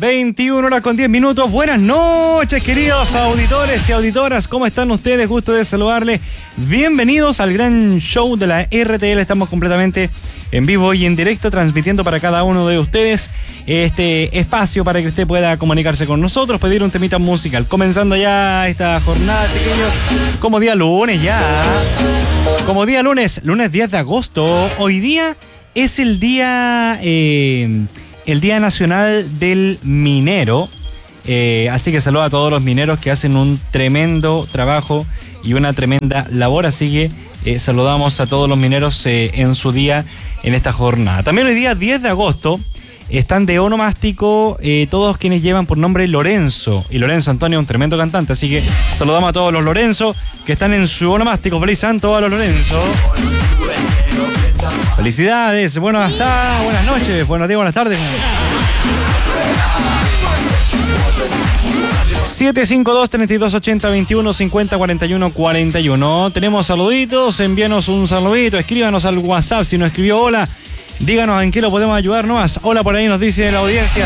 21 horas con 10 minutos. Buenas noches, queridos auditores y auditoras. ¿Cómo están ustedes? Gusto de saludarles. Bienvenidos al gran show de la RTL. Estamos completamente en vivo y en directo, transmitiendo para cada uno de ustedes este espacio para que usted pueda comunicarse con nosotros, pedir un temita musical. Comenzando ya esta jornada, chiquillos, como día lunes ya. Como día lunes 10 de agosto. Hoy día es el día nacional del minero. Así que saludo a todos los mineros que hacen un tremendo trabajo y una tremenda labor. Así que saludamos a todos los mineros en su día, en esta jornada. También hoy día 10 de agosto están de onomástico todos quienes llevan por nombre Lorenzo. Y Lorenzo Antonio es un tremendo cantante. Así que saludamos a todos los Lorenzo que están en su onomástico. Feliz santo a los Lorenzo. Felicidades, buenas noches, buenos días, buenas tardes. 752-3280-2150-41-41. Tenemos saluditos, envíanos un saludito, escríbanos al WhatsApp si nos escribió hola. Díganos en qué lo podemos ayudar nomás. Hola por ahí nos dice la audiencia.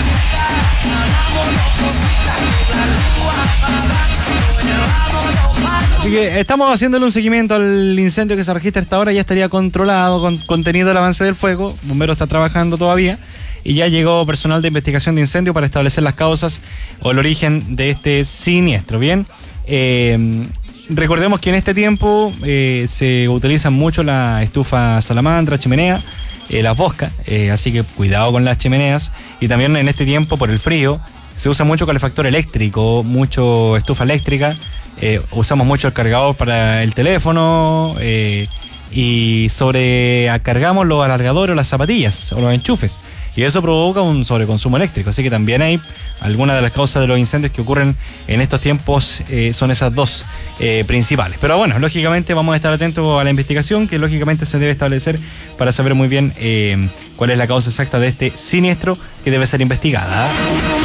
Así que estamos haciéndole un seguimiento al incendio que se registra a esta hora. Ya estaría controlado, contenido el avance del fuego. Bombero está trabajando todavía. Y ya llegó personal de investigación de incendio para establecer las causas o el origen de este siniestro. Bien, recordemos que en este tiempo se utiliza mucho la estufa salamandra, chimenea, las boscas. Así que cuidado con las chimeneas. Y también en este tiempo, por el frío, se usa mucho calefactor eléctrico, mucho estufa eléctrica. Usamos mucho el cargador para el teléfono y sobrecargamos los alargadores o las zapatillas o los enchufes. Y eso provoca un sobreconsumo eléctrico. Así que también hay algunas de las causas de los incendios que ocurren en estos tiempos, son esas dos principales. Pero bueno, lógicamente vamos a estar atentos a la investigación que lógicamente se debe establecer para saber muy bien cuál es la causa exacta de este siniestro que debe ser investigada.